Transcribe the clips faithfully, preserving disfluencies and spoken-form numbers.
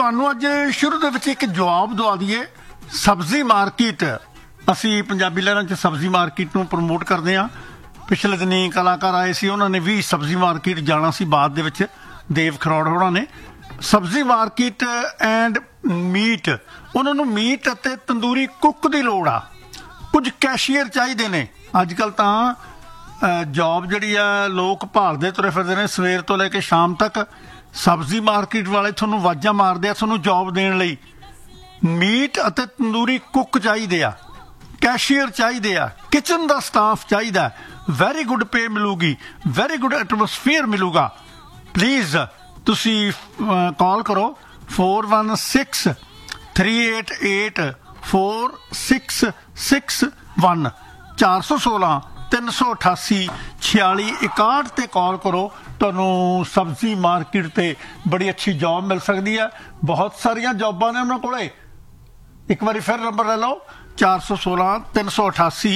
ਤੁਹਾਨੂੰ ਅੱਜ ਸ਼ੁਰੂ ਦੇ ਵਿੱਚ ਇੱਕ ਜਵਾਬ ਦਵਾ ਦਈਏ। ਸਬਜ਼ੀ ਮਾਰਕੀਟ, ਅਸੀਂ ਪੰਜਾਬੀ ਲਹਿਰਾਂ 'ਚ ਸਬਜ਼ੀ ਮਾਰਕੀਟ ਨੂੰ ਪ੍ਰਮੋਟ ਕਰਦੇ ਹਾਂ। ਪਿਛਲੇ ਦਿਨੀ ਕਲਾਕਾਰ ਆਏ ਸੀ, ਉਹਨਾਂ ਨੇ ਵੀ ਸਬਜ਼ੀ ਮਾਰਕੀਟ ਜਾਣਾ ਸੀ। ਬਾਅਦ ਦੇ ਵਿੱਚ ਦੇਵ ਖਰੋੜ ਹੋਣਾ ਨੇ ਸਬਜ਼ੀ ਮਾਰਕੀਟ ਐਂਡ ਮੀਟ, ਉਹਨਾਂ ਨੂੰ ਮੀਟ ਅਤੇ ਤੰਦੂਰੀ ਕੁੱਕ ਦੀ ਲੋੜ ਆ। ਕੁਝ ਕੈਸ਼ੀਅਰ ਚਾਹੀਦੇ ਨੇ। ਅੱਜ ਕੱਲ੍ਹ ਤਾਂ ਜੋਬ ਜਿਹੜੀ ਆ ਲੋਕ ਭਾਲਦੇ ਤੁਰੇ ਫਿਰਦੇ ਨੇ, ਸਵੇਰ ਤੋਂ ਲੈ ਕੇ ਸ਼ਾਮ ਤੱਕ। ਸਬਜ਼ੀ ਮਾਰਕੀਟ ਵਾਲੇ ਤੁਹਾਨੂੰ ਆਵਾਜ਼ਾਂ ਮਾਰਦੇ ਆ ਤੁਹਾਨੂੰ ਜੋਬ ਦੇਣ ਲਈ। ਮੀਟ ਅਤੇ ਤੰਦੂਰੀ ਕੁੱਕ ਚਾਹੀਦੇ ਆ, ਕੈਸ਼ੀਅਰ ਚਾਹੀਦੇ ਆ, ਕਿਚਨ ਦਾ ਸਟਾਫ ਚਾਹੀਦਾ। ਵੈਰੀ ਗੁੱਡ ਪੇ ਮਿਲੂਗੀ, ਵੈਰੀ ਗੁੱਡ ਐਟਮੋਸਫੀਅਰ ਮਿਲੂਗਾ। ਪਲੀਜ਼ ਤੁਸੀਂ ਕਾਲ ਕਰੋ four one six three eight eight four six six one ਚਾਰ ਸੌ ਸੋਲਾਂ ਤਿੰਨ ਸੌ ਅਠਾਸੀ ਛਿਆਲੀ ਇਕਾਹਠ 'ਤੇ ਕਾਲ ਕਰੋ। ਤੁਹਾਨੂੰ ਸਬਜ਼ੀ ਮਾਰਕੀਟ 'ਤੇ ਬੜੀ ਅੱਛੀ ਜੋਬ ਮਿਲ ਸਕਦੀ ਹੈ। ਬਹੁਤ ਸਾਰੀਆਂ ਜੋਬਾਂ ਨੇ ਉਹਨਾਂ ਕੋਲ। ਇੱਕ ਵਾਰੀ ਫਿਰ ਨੰਬਰ ਲੈ ਲਓ, ਚਾਰ ਸੌ ਸੋਲਾਂ ਤਿੰਨ ਸੌ ਅਠਾਸੀ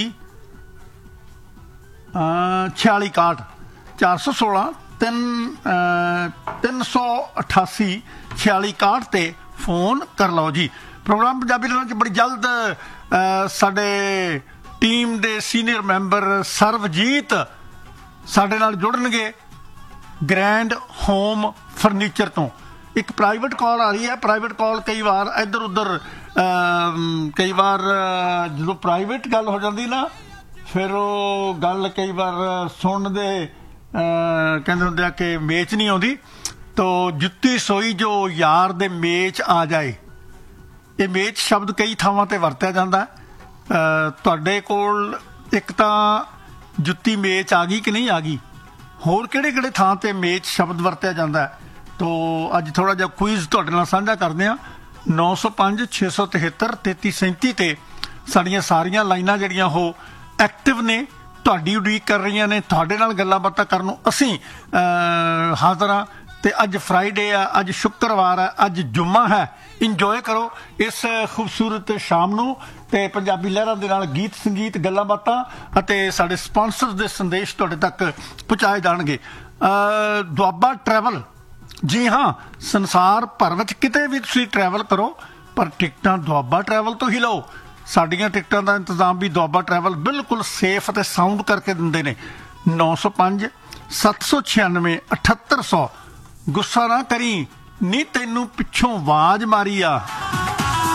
ਛਿਆਲੀ ਇਕਾਹਠ ਚਾਰ ਸੌ ਸੋਲਾਂ ਤਿੰਨ ਤਿੰਨ ਸੌ ਅਠਾਸੀ ਛਿਆਲੀ ਇਕਾਹਠ 'ਤੇ ਫੋਨ ਕਰ ਲਓ ਜੀ। ਪ੍ਰੋਗਰਾਮ ਪੰਜਾਬੀ ਲਹਿਰਾਂ 'ਚ ਬੜੀ ਜਲਦ ਸਾਡੇ ਟੀਮ ਦੇ ਸੀਨੀਅਰ ਮੈਂਬਰ ਸਰਵਜੀਤ ਸਾਡੇ ਨਾਲ ਜੁੜਨਗੇ ਗ੍ਰੈਂਡ ਹੋਮ ਫਰਨੀਚਰ ਤੋਂ। ਇੱਕ ਪ੍ਰਾਈਵੇਟ ਕਾਲ ਆ ਰਹੀ ਹੈ। ਪ੍ਰਾਈਵੇਟ ਕਾਲ ਕਈ ਵਾਰ ਇੱਧਰ ਉੱਧਰ, ਕਈ ਵਾਰ ਜਦੋਂ ਪ੍ਰਾਈਵੇਟ ਗੱਲ ਹੋ ਜਾਂਦੀ ਨਾ, ਫਿਰ ਉਹ ਗੱਲ ਕਈ ਵਾਰ ਸੁਣਨ ਦੇ ਕਹਿੰਦੇ ਹੁੰਦੇ ਆ ਕਿ ਮੇਚ ਨਹੀਂ ਆਉਂਦੀ। ਤੋ ਜੁੱਤੀ ਸੋਈ ਜੋ ਯਾਰ ਦੇ ਮੇਚ ਆ ਜਾਏ, ਇਹ ਮੇਚ ਸ਼ਬਦ ਕਈ ਥਾਵਾਂ 'ਤੇ ਵਰਤਿਆ ਜਾਂਦਾ। ਤੁਹਾਡੇ ਕੋਲ ਇੱਕ ਤਾਂ ਜੁੱਤੀ ਮੇਚ ਆ ਗਈ ਕਿ ਨਹੀਂ ਆ ਗਈ, ਹੋਰ ਕਿਹੜੇ ਕਿਹੜੇ ਥਾਂ 'ਤੇ ਮੇਚ ਸ਼ਬਦ ਵਰਤਿਆ ਜਾਂਦਾ। ਤੋ ਅੱਜ ਥੋੜ੍ਹਾ ਜਿਹਾ ਕੁਇਜ਼ ਤੁਹਾਡੇ ਨਾਲ ਸਾਂਝਾ ਕਰਦੇ ਹਾਂ। ਨੌ ਸੌ ਪੰਜ ਛੇ ਸੌ ਤਿਹੱਤਰ ਤੇਤੀ ਸੈਂਤੀ 'ਤੇ ਸਾਡੀਆਂ ਸਾਰੀਆਂ ਲਾਈਨਾਂ ਜਿਹੜੀਆਂ ਉਹ ਐਕਟਿਵ ਨੇ, ਤੁਹਾਡੀ ਉਡੀਕ ਕਰ ਰਹੀਆਂ ਨੇ। ਤੁਹਾਡੇ ਨਾਲ ਗੱਲਾਂ ਬਾਤਾਂ ਕਰਨ ਨੂੰ ਅਸੀਂ ਹਾਜ਼ਰ ਹਾਂ। ਅਤੇ ਅੱਜ ਫਰਾਈਡੇ ਆ, ਅੱਜ ਸ਼ੁੱਕਰਵਾਰ ਹੈ, ਅੱਜ ਜੁਮਾ ਹੈ। ਇੰਜੋਏ ਕਰੋ ਇਸ ਖੂਬਸੂਰਤ ਸ਼ਾਮ ਨੂੰ। ਅਤੇ ਪੰਜਾਬੀ ਲਹਿਰਾਂ ਦੇ ਨਾਲ ਗੀਤ ਸੰਗੀਤ, ਗੱਲਾਂ ਬਾਤਾਂ ਅਤੇ ਸਾਡੇ ਸਪਾਂਸਰ ਦੇ ਸੰਦੇਸ਼ ਤੁਹਾਡੇ ਤੱਕ ਪਹੁੰਚਾਏ ਜਾਣਗੇ। ਦੁਆਬਾ ਟਰੈਵਲ, ਜੀ ਹਾਂ, ਸੰਸਾਰ ਭਰ ਵਿੱਚ ਕਿਤੇ ਵੀ ਤੁਸੀਂ ਟਰੈਵਲ ਕਰੋ, ਪਰ ਟਿਕਟਾਂ ਦੁਆਬਾ ਟਰੈਵਲ ਤੋਂ ਹੀ ਲਓ। ਸਾਡੀਆਂ ਟਿਕਟਾਂ ਦਾ ਇੰਤਜ਼ਾਮ ਵੀ ਦੁਆਬਾ ਟਰੈਵਲ ਬਿਲਕੁਲ ਸੇਫ ਅਤੇ ਸਾਊਂਡ ਕਰਕੇ ਦਿੰਦੇ ਨੇ। ਨੌ ਸੌ ਪੰਜ ਸੱਤ ਸੌ ਛਿਆਨਵੇਂ ਅਠੱਤਰ ਸੌ। ਗੁੱਸਾ ਨਾ ਕਰੀ ਨੀ, ਤੈਨੂੰ ਪਿੱਛੋਂ ਆਵਾਜ਼ ਮਾਰੀ ਆ।